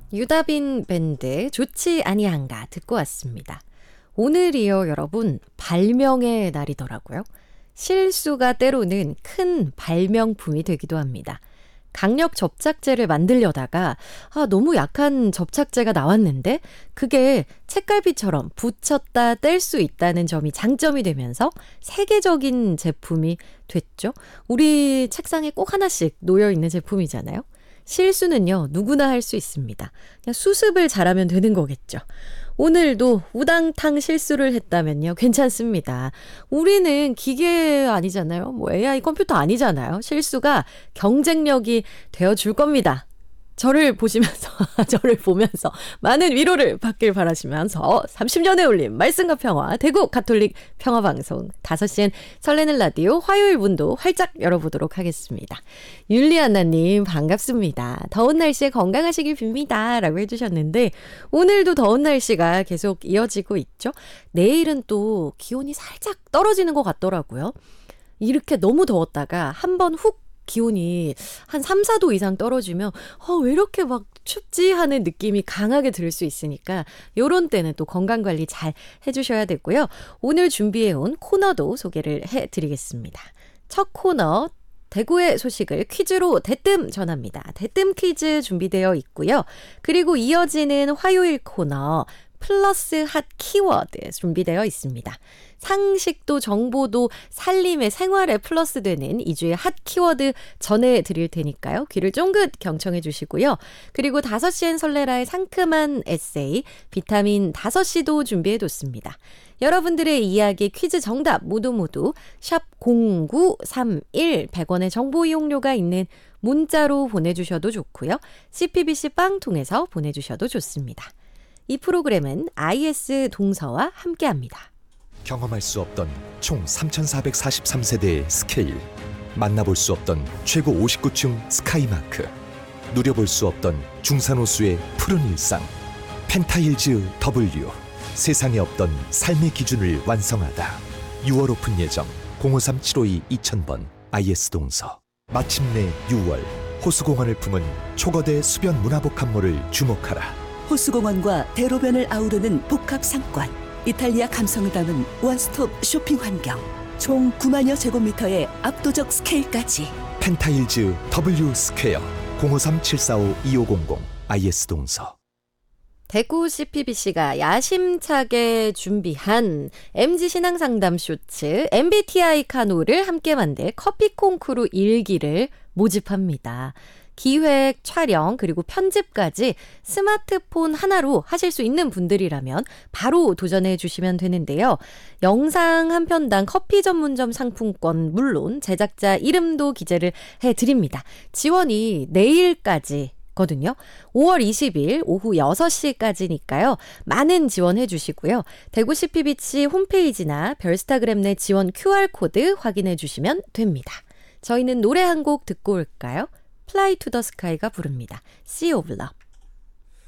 유다빈 밴드 좋지 아니한가 듣고 왔습니다. 오늘이요 여러분 발명의 날이더라고요. 실수가 때로는 큰 발명품이 되기도 합니다. 강력 접착제를 만들려다가 너무 약한 접착제가 나왔는데 그게 책갈피처럼 붙였다 뗄 수 있다는 점이 장점이 되면서 세계적인 제품이 됐죠. 우리 책상에 꼭 하나씩 놓여있는 제품이잖아요. 실수는요, 누구나 할 수 있습니다. 그냥 수습을 잘하면 되는 거겠죠. 오늘도 우당탕 실수를 했다면요, 괜찮습니다. 우리는 기계 아니잖아요. AI 컴퓨터 아니잖아요. 실수가 경쟁력이 되어줄 겁니다. 저를 보면서 많은 위로를 받길 바라시면서 30년에 올린 말씀과 평화, 대구 가톨릭 평화방송 5시엔 설레는 라디오 화요일 문도 활짝 열어보도록 하겠습니다. 율리아나님 반갑습니다. 더운 날씨에 건강하시길 빕니다. 라고 해주셨는데 오늘도 더운 날씨가 계속 이어지고 있죠. 내일은 또 기온이 살짝 떨어지는 것 같더라고요. 이렇게 너무 더웠다가 한번 훅 기온이 한 3, 4도 이상 떨어지면 왜 이렇게 막 춥지 하는 느낌이 강하게 들 수 있으니까 이런 때는 또 건강관리 잘 해주셔야 되고요. 오늘 준비해온 코너도 소개를 해드리겠습니다. 첫 코너 대구의 소식을 퀴즈로 대뜸 전합니다. 대뜸 퀴즈 준비되어 있고요. 그리고 이어지는 화요일 코너 플러스 핫 키워드 준비되어 있습니다. 상식도 정보도 살림의 생활에 플러스되는 2주의 핫 키워드 전해드릴 테니까요. 귀를 쫑긋 경청해 주시고요. 그리고 5시엔 설레라의 상큼한 에세이 비타민 5시도 준비해뒀습니다. 여러분들의 이야기 퀴즈 정답 모두 샵 0931 100원의 정보 이용료가 있는 문자로 보내주셔도 좋고요. CPBC 빵 통해서 보내주셔도 좋습니다. 이 프로그램은 IS 동서와 함께합니다. 경험할 수 없던 총 3,443세대의 스케일, 만나볼 수 없던 최고 59층 스카이마크, 누려볼 수 없던 중산호수의 푸른 일상, 펜타힐즈 W, 세상에 없던 삶의 기준을 완성하다. 6월 오픈 예정 053-752-2000번 IS 동서. 마침내 6월 호수공원을 품은 초거대 수변 문화복합몰을 주목하라. 호수공원과 대로변을 아우르는 복합 상권, 이탈리아 감성을 담은 원스톱 쇼핑 환경, 총 9만여 제곱미터의 압도적 스케일까지. 펜타힐즈 W 스퀘어 053-745-2500 IS 동서. 대구 CPBC가 야심차게 준비한 MG 신앙상담 쇼츠 MBTI 카노를 함께 만들 커피 콩쿠르 1기를 모집합니다. 기획, 촬영, 그리고 편집까지 스마트폰 하나로 하실 수 있는 분들이라면 바로 도전해 주시면 되는데요. 영상 한 편당 커피 전문점 상품권 물론 제작자 이름도 기재를 해드립니다. 지원이 내일까지 거든요. 5월 20일 오후 6시까지니까요. 많은 지원해 주시고요. 대구 CPBC 홈페이지나 별스타그램 내 지원 QR코드 확인해 주시면 됩니다. 저희는 노래 한 곡 듣고 올까요? Fly to the Sky가 부릅니다. Sea of Love.